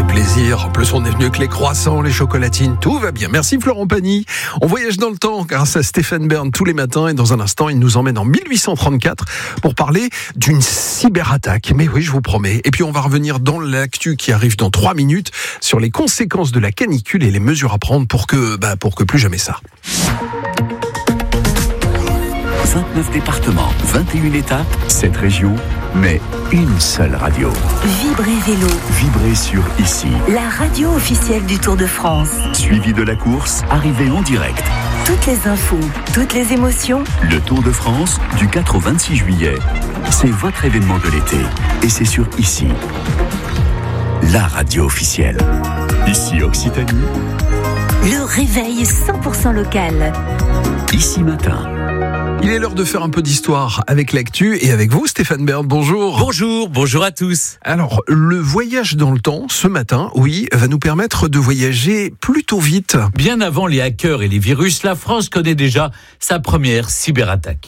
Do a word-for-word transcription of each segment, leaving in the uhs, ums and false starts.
plaisir. En plus, on est venu avec les croissants, les chocolatines, tout va bien. Merci Florent Pagny. On voyage dans le temps grâce à Stéphane Bern tous les matins et dans un instant, il nous emmène en mille huit cent trente-quatre pour parler d'une cyberattaque. Mais oui, je vous promets. Et puis, on va revenir dans l'actu qui arrive dans trois minutes sur les conséquences de la canicule et les mesures à prendre pour que, bah, pour que plus jamais ça. vingt-neuf départements, vingt et une étapes, sept régions, mais une seule radio. Vibrez Vélo. Vibrez sur Ici. La radio officielle du Tour de France. Suivi de la course, arrivée en direct. Toutes les infos, toutes les émotions. Le Tour de France, du quatre au vingt-six juillet. C'est votre événement de l'été. Et c'est sur Ici. La radio officielle. Ici Occitanie. Le réveil cent pour cent local. Ici Matin. Il est l'heure de faire un peu d'histoire avec l'actu et avec vous, Stéphane Bern. Bonjour. Bonjour, bonjour à tous. Alors, le voyage dans le temps, ce matin, oui, va nous permettre de voyager plutôt vite. Bien avant les hackers et les virus, la France connaît déjà sa première cyberattaque.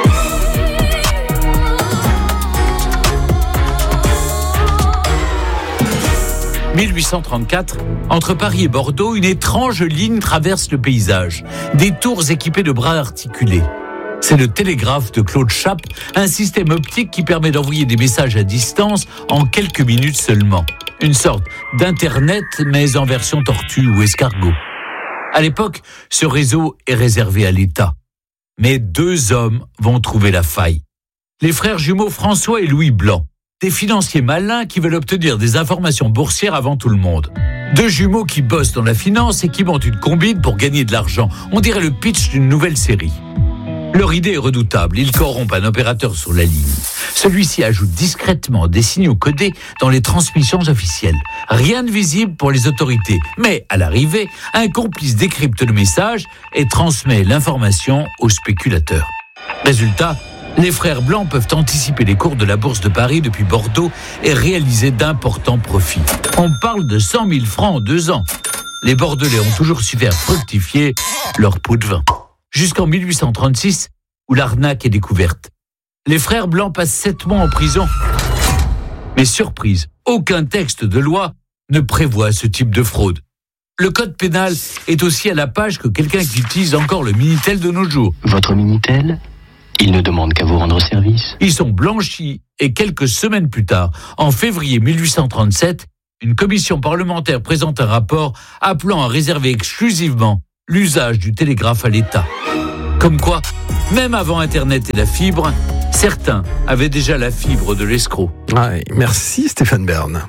mille huit cent trente-quatre, entre Paris et Bordeaux, une étrange ligne traverse le paysage. Des tours équipées de bras articulés. C'est le télégraphe de Claude Chappe, un système optique qui permet d'envoyer des messages à distance en quelques minutes seulement. Une sorte d'internet, mais en version tortue ou escargot. À l'époque, ce réseau est réservé à l'État. Mais deux hommes vont trouver la faille. Les frères jumeaux François et Louis Blanc. Des financiers malins qui veulent obtenir des informations boursières avant tout le monde. Deux jumeaux qui bossent dans la finance et qui montent une combine pour gagner de l'argent. On dirait le pitch d'une nouvelle série. Leur idée est redoutable. Ils corrompent un opérateur sur la ligne. Celui-ci ajoute discrètement des signaux codés dans les transmissions officielles. Rien de visible pour les autorités. Mais à l'arrivée, un complice décrypte le message et transmet l'information aux spéculateurs. Résultat, les frères Blancs peuvent anticiper les cours de la bourse de Paris depuis Bordeaux et réaliser d'importants profits. On parle de cent mille francs en deux ans. Les Bordelais ont toujours su faire fructifier leur pot de vin. Jusqu'en mille huit cent trente-six, où l'arnaque est découverte. Les frères Blancs passent sept mois en prison. Mais surprise, aucun texte de loi ne prévoit ce type de fraude. Le code pénal est aussi à la page que quelqu'un qui utilise encore le Minitel de nos jours. Votre Minitel ? Il ne demande qu'à vous rendre service. Ils sont blanchis et quelques semaines plus tard, en février mille huit cent trente-sept, une commission parlementaire présente un rapport appelant à réserver exclusivement l'usage du télégraphe à l'État. Comme quoi, même avant Internet et la fibre, certains avaient déjà la fibre de l'escroc. Ouais, merci Stéphane Bern.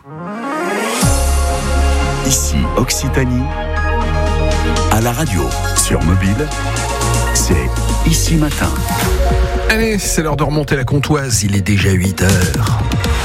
Ici Occitanie. À la radio, sur mobile, c'est Ici Matin. Allez, c'est l'heure de remonter la comptoise, il est déjà huit heures.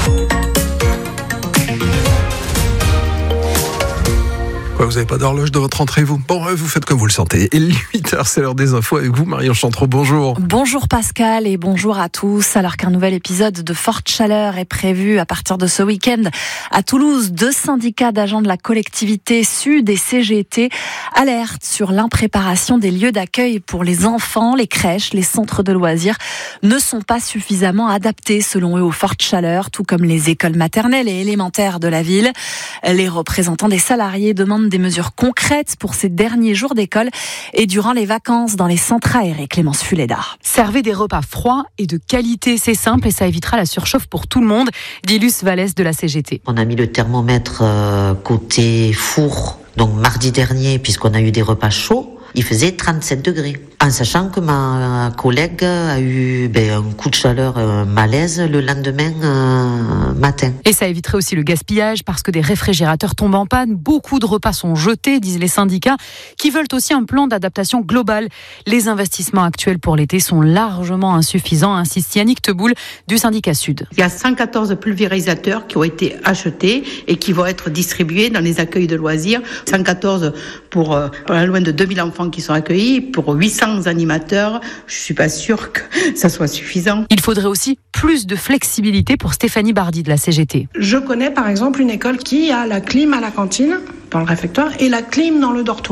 Quoi, vous n'avez pas d'horloge de votre entrée, vous ? Bon, vous faites comme vous le sentez. Et huit heures, c'est l'heure des infos avec vous, Marion Chantreau, bonjour. Bonjour Pascal et bonjour à tous. Alors qu'un nouvel épisode de forte chaleur est prévu à partir de ce week-end à Toulouse, deux syndicats d'agents de la collectivité Sud et C G T alertent sur l'impréparation des lieux d'accueil pour les enfants. Les crèches, les centres de loisirs ne sont pas suffisamment adaptés selon eux aux fortes chaleurs, tout comme les écoles maternelles et élémentaires de la ville. Les représentants des salariés demandent des mesures concrètes pour ces derniers jours d'école et durant les vacances dans les centres aérés. Clémence Fuleda. Servez des repas froids et de qualité, c'est simple et ça évitera la surchauffe pour tout le monde, dit Luce Vallès de la C G T. On a mis le thermomètre euh, côté four, donc mardi dernier, puisqu'on a eu des repas chauds. Il faisait trente-sept degrés. En sachant que ma collègue a eu ben, un coup de chaleur, un malaise le lendemain euh, matin. Et ça éviterait aussi le gaspillage parce que des réfrigérateurs tombent en panne. Beaucoup de repas sont jetés, disent les syndicats, qui veulent aussi un plan d'adaptation global. Les investissements actuels pour l'été sont largement insuffisants, insiste Yannick Teboul du syndicat Sud. Il y a cent quatorze pulvérisateurs qui ont été achetés et qui vont être distribués dans les accueils de loisirs. cent quatorze pour euh, loin de deux mille enfants qui sont accueillis, pour huit cents animateurs, je suis pas sûre que ça soit suffisant. Il faudrait aussi plus de flexibilité pour Stéphanie Bardy de la C G T. Je connais par exemple une école qui a la clim à la cantine, dans le réfectoire, et la clim dans le dortoir.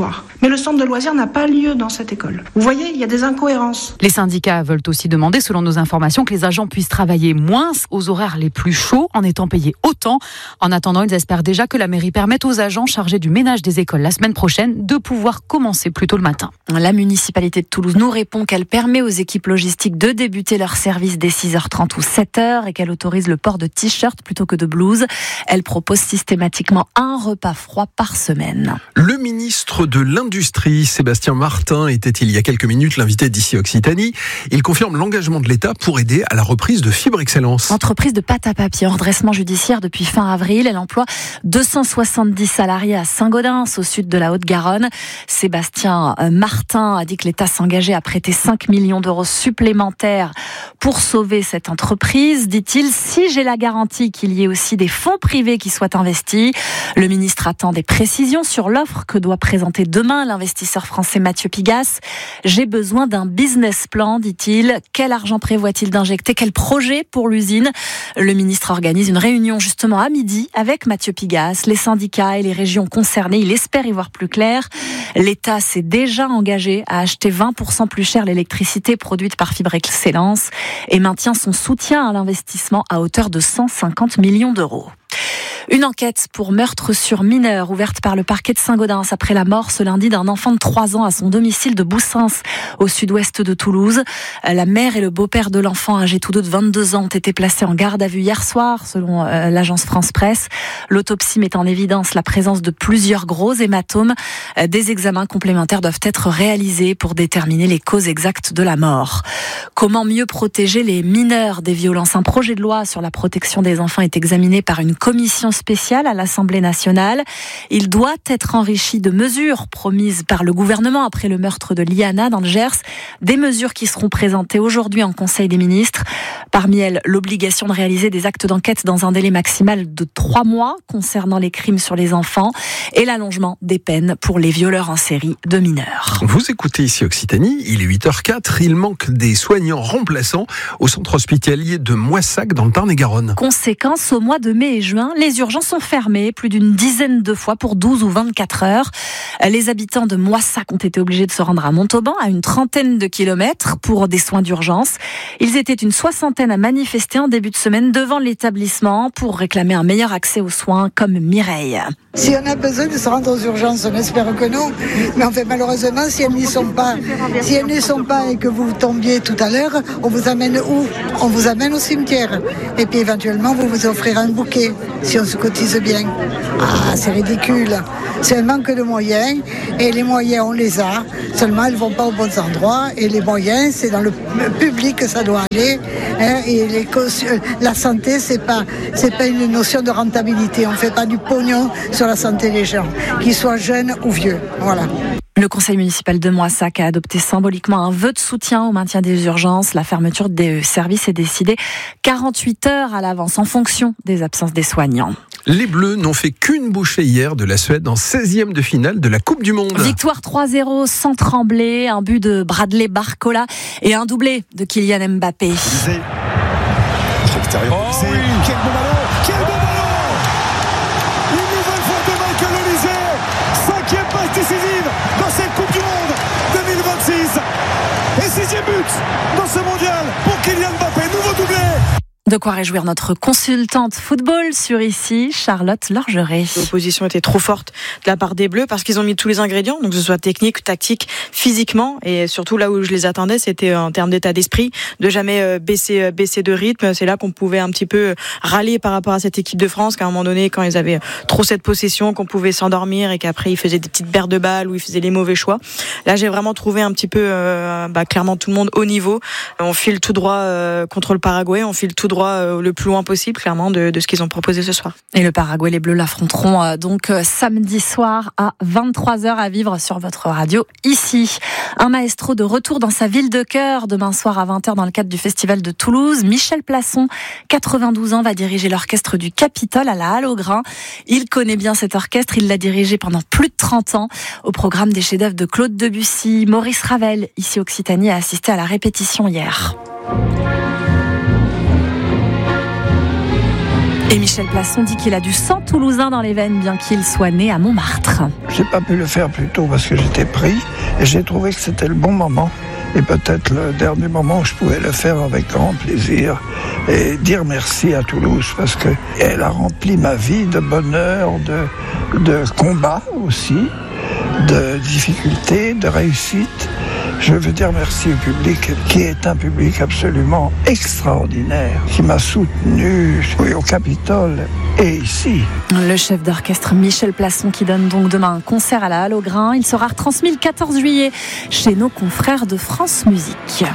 Mais le centre de loisirs n'a pas lieu dans cette école. Vous voyez, il y a des incohérences. Les syndicats veulent aussi demander, selon nos informations, que les agents puissent travailler moins aux horaires les plus chauds en étant payés autant. En attendant, ils espèrent déjà que la mairie permette aux agents chargés du ménage des écoles la semaine prochaine de pouvoir commencer plus tôt le matin. La municipalité de Toulouse nous répond qu'elle permet aux équipes logistiques de débuter leur service dès six heures trente ou sept heures et qu'elle autorise le port de t-shirt plutôt que de blouse. Elle propose systématiquement un repas froid par semaine. Le ministre de l'Industrie, Sébastien Martin, était il y a quelques minutes l'invité d'ici Occitanie. Il confirme l'engagement de l'État pour aider à la reprise de Fibre Excellence. Entreprise de pâte à papier en redressement judiciaire depuis fin avril. Elle emploie deux cent soixante-dix salariés à Saint-Gaudens, au sud de la Haute-Garonne. Sébastien Martin a dit que l'État s'engageait à prêter cinq millions d'euros supplémentaires pour sauver cette entreprise. Dit-il, si j'ai la garantie qu'il y ait aussi des fonds privés qui soient investis. Le ministre attend des précisions sur l'offre que doit présenter demain l'investisseur français Mathieu Pigasse. J'ai besoin d'un business plan, dit-il. Quel argent prévoit-il d'injecter? Quel projet pour l'usine? Le ministre organise une réunion justement à midi avec Mathieu Pigasse, les syndicats et les régions concernées. Il espère y voir plus clair. L'État s'est déjà engagé à acheter vingt pour cent plus cher l'électricité produite par Fibre Excellence et maintient son soutien à l'investissement à hauteur de cent cinquante millions d'euros. Une enquête pour meurtre sur mineur ouverte par le parquet de Saint-Gaudens après la mort ce lundi d'un enfant de trois ans à son domicile de Boussens au sud-ouest de Toulouse. La mère et le beau-père de l'enfant, âgés tous deux de vingt-deux ans, ont été placés en garde à vue hier soir selon euh, l'agence France Presse. L'autopsie met en évidence la présence de plusieurs gros hématomes. Euh, des examens complémentaires doivent être réalisés pour déterminer les causes exactes de la mort. Comment mieux protéger les mineurs des violences? Un projet de loi sur la protection des enfants est examiné par une commission spéciale à l'Assemblée nationale. Il doit être enrichi de mesures promises par le gouvernement après le meurtre de Liana dans le Gers. Des mesures qui seront présentées aujourd'hui en Conseil des ministres. Parmi elles, l'obligation de réaliser des actes d'enquête dans un délai maximal de trois mois concernant les crimes sur les enfants et l'allongement des peines pour les violeurs en série de mineurs. Vous écoutez ici Occitanie, il est huit heures quatre, il manque des soignants remplaçants au centre hospitalier de Moissac dans le Tarn-et-Garonne. Conséquence, au mois de mai et juin, les urgences sont fermées plus d'une dizaine de fois pour douze ou vingt-quatre heures. Les habitants de Moissac ont été obligés de se rendre à Montauban, à une trentaine de kilomètres, pour des soins d'urgence. Ils étaient une soixantaine à manifester en début de semaine devant l'établissement pour réclamer un meilleur accès aux soins, comme Mireille. Si on a besoin de se rendre aux urgences, on espère que non. Mais en fait, malheureusement, si elles n'y sont pas, si elles n'y sont pas et que vous tombiez tout à l'heure, on vous amène où? On vous amène au cimetière. Et puis éventuellement, vous vous offrirez un bouquet, si on se cotise bien. Ah, c'est ridicule. C'est un manque de moyens. Et les moyens, on les a. Seulement, elles ne vont pas aux bons endroits. Et les moyens, c'est dans le public que ça doit aller. Hein, et les, la santé, c'est pas, c'est pas une notion de rentabilité. On ne fait pas du pognon sur la santé des gens, qu'ils soient jeunes ou vieux. Voilà. Le conseil municipal de Moissac a adopté symboliquement un vœu de soutien au maintien des urgences. La fermeture des services est décidée quarante-huit heures à l'avance en fonction des absences des soignants. Les Bleus n'ont fait qu'une bouchée hier de la Suède en seizième de finale de la Coupe du Monde. Victoire trois zéro sans trembler, un but de Bradley Barcola et un doublé de Kylian Mbappé. Oh oui. Quel beau ballon, quel beau ballon! Une nouvelle fois de Michael Olise, cinquième passe décisive dans cette Coupe du Monde deux mille vingt-six et sixième but dans ce mondial pour Kylian Mbappé, nouveau doublé. De quoi réjouir notre consultante football sur ici, Charlotte Lorgeret. L'opposition était trop forte de la part des Bleus parce qu'ils ont mis tous les ingrédients, donc que ce soit technique, tactique, physiquement, et surtout là où je les attendais, c'était en termes d'état d'esprit, de jamais baisser, baisser de rythme. C'est là qu'on pouvait un petit peu râler par rapport à cette équipe de France, qu'à un moment donné, quand ils avaient trop cette possession, qu'on pouvait s'endormir et qu'après ils faisaient des petites paires de balles ou ils faisaient les mauvais choix. Là, j'ai vraiment trouvé un petit peu, euh, bah, clairement tout le monde au niveau. On file tout droit euh, contre le Paraguay, on file tout droit le plus loin possible, clairement, de, de ce qu'ils ont proposé ce soir. Et le Paraguay, les Bleus l'affronteront euh, donc euh, samedi soir à vingt-trois heures à vivre sur votre radio ici. Un maestro de retour dans sa ville de cœur demain soir à vingt heures dans le cadre du Festival de Toulouse. Michel Plasson, quatre-vingt-douze ans, va diriger l'orchestre du Capitole à la Halle aux Grains. Il connaît bien cet orchestre, il l'a dirigé pendant plus de trente ans au programme des chefs-d'œuvre de Claude Debussy. Maurice Ravel, ici Occitanie, a assisté à la répétition hier. Et Michel Plasson dit qu'il a du sang toulousain dans les veines, bien qu'il soit né à Montmartre. J'ai pas pu le faire plus tôt parce que j'étais pris et j'ai trouvé que c'était le bon moment. Et peut-être le dernier moment où je pouvais le faire avec grand plaisir et dire merci à Toulouse parce qu'elle a rempli ma vie de bonheur, de, de combat aussi, de difficultés, de réussite. Je veux dire merci au public qui est un public absolument extraordinaire, qui m'a soutenu oui, au Capitole et ici. Le chef d'orchestre Michel Plasson qui donne donc demain un concert à la Halle au Grain. Il sera retransmis le quatorze juillet chez nos confrères de France Musique.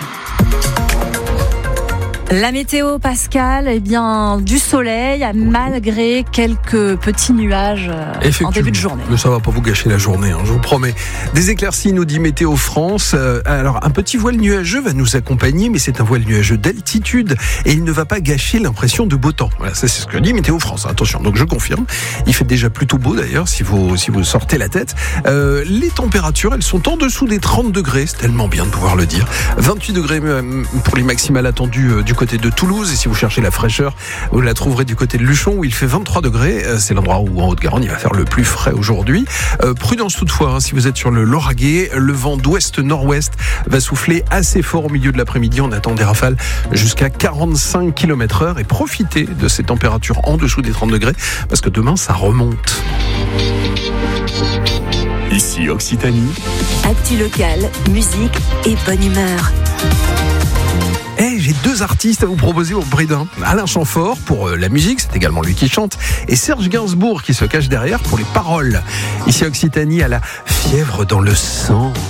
La météo, Pascal, eh bien, du soleil, malgré quelques petits nuages en début de journée. Mais ça va pas vous gâcher la journée, hein, je vous promets. Des éclaircies, nous dit Météo France. Euh, alors, un petit voile nuageux va nous accompagner, mais c'est un voile nuageux d'altitude et il ne va pas gâcher l'impression de beau temps. Voilà, ça c'est ce que dit Météo France. Attention, donc je confirme. Il fait déjà plutôt beau d'ailleurs, si vous, si vous sortez la tête. Euh, les températures, elles sont en dessous des trente degrés. C'est tellement bien de pouvoir le dire. vingt-huit degrés pour les maximales attendues du côté de Toulouse, et si vous cherchez la fraîcheur, vous la trouverez du côté de Luchon où il fait vingt-trois degrés. C'est l'endroit où en Haute-Garonne il va faire le plus frais aujourd'hui. Euh, prudence toutefois, hein, si vous êtes sur le Lauragais, le vent d'ouest-nord-ouest va souffler assez fort au milieu de l'après-midi. On attend des rafales jusqu'à quarante-cinq kilomètres heure et profitez de ces températures en dessous des trente degrés parce que demain ça remonte. Ici Occitanie. Actu locale, musique et bonne humeur. Eh, hey, j'ai deux artistes à vous proposer au Brédin. Alain Chamfort pour la musique, c'est également lui qui chante, et Serge Gainsbourg qui se cache derrière pour les paroles. Ici Occitanie à la fièvre dans le sang.